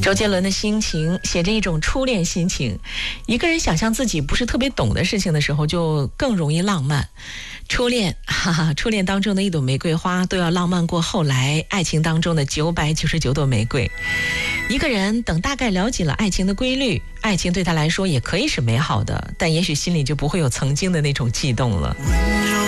周杰伦的心情写着一种初恋心情，一个人想象自己不是特别懂的事情的时候，就更容易浪漫。初恋，哈哈，初恋当中的一朵玫瑰花都要浪漫过后来爱情当中的999朵玫瑰。一个人等大概了解了爱情的规律，爱情对他来说也可以是美好的，但也许心里就不会有曾经的那种悸动了。